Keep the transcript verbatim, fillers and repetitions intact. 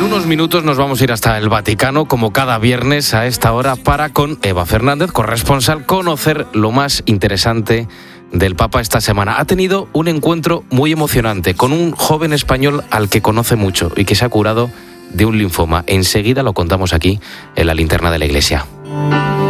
En unos minutos nos vamos a ir hasta el Vaticano, como cada viernes a esta hora, para con Eva Fernández, corresponsal, conocer lo más interesante del Papa esta semana. Ha tenido un encuentro muy emocionante con un joven español al que conoce mucho y que se ha curado de un linfoma. Enseguida lo contamos aquí en la linterna de la Iglesia.